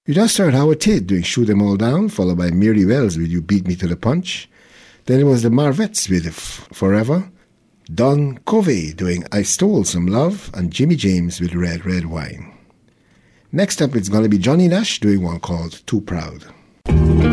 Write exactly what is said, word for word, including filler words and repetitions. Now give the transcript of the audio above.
You just heard Howard Tate doing Shoot 'Em All Down, followed by Mary Wells with You Beat Me to the Punch. Then it was the Marvettes with F- Forever, Don Covey doing I Stole Some Love, and Jimmy James with Red Red Wine. Next up, it's going to be Johnny Nash doing one called Too Proud.